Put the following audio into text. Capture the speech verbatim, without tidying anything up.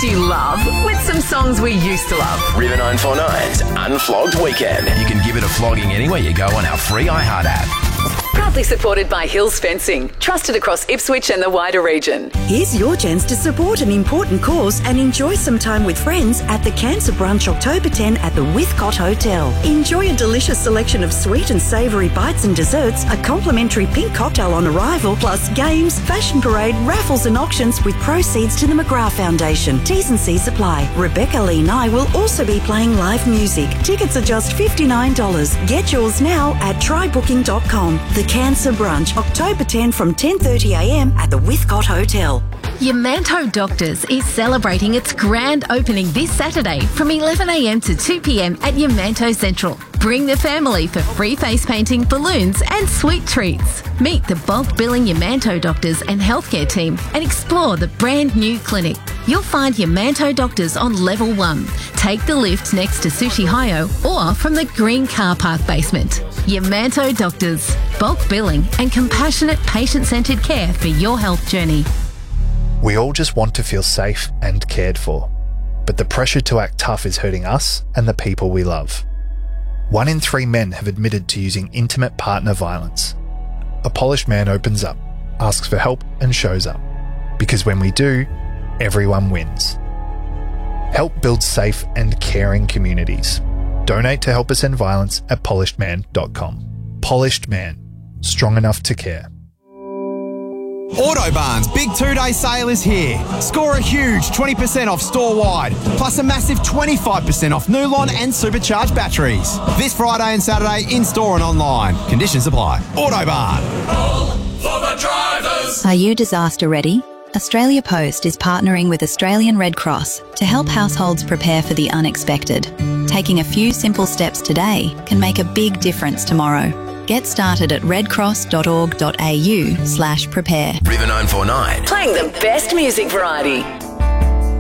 hits you love with some songs we used to love. River nine four nine's Unflogged Weekend. You can give it a flogging anywhere you go on our free iHeart app. Proudly supported by Hills Fencing, trusted across Ipswich and the wider region. Here's your chance to support an important cause and enjoy some time with friends at the Cancer Brunch October tenth at the Withcott Hotel. Enjoy a delicious selection of sweet and savoury bites and desserts, a complimentary pink cocktail on arrival, plus games, fashion parade, raffles and auctions with proceeds to the McGrath Foundation. T's and C's apply. Rebecca Lee Nye will also be playing live music. Tickets are just fifty-nine dollars. Get yours now at try booking dot com. The Cancer Brunch, October tenth from ten thirty a m at the Withcott Hotel. Yamanto Doctors is celebrating its grand opening this Saturday from eleven a m to two p m at Yamanto Central. Bring the family for free face painting, balloons and sweet treats. Meet the bulk billing Yamanto Doctors and healthcare team and explore the brand new clinic. You'll find Yamanto Doctors on level one. Take the lift next to Sushi Hayo or from the green car park basement. Yamanto Doctors, bulk billing and compassionate patient-centred care for your health journey. We all just want to feel safe and cared for, but the pressure to act tough is hurting us and the people we love. One in three men have admitted to using intimate partner violence. A polished man opens up, asks for help and shows up. Because when we do, everyone wins. Help build safe and caring communities. Donate to Help Us End Violence at polished man dot com. Polished Man, strong enough to care. Autobarn's big two-day sale is here. Score a huge twenty percent off store-wide, plus a massive twenty-five percent off Nulon and supercharged batteries. This Friday and Saturday in-store and online. Conditions apply. Autobarn. All for the drivers. Are you disaster ready? Australia Post is partnering with Australian Red Cross to help households prepare for the unexpected. Taking a few simple steps today can make a big difference tomorrow. Get started at redcross dot org dot a u slash prepare. River nine four nine. Playing the best music variety.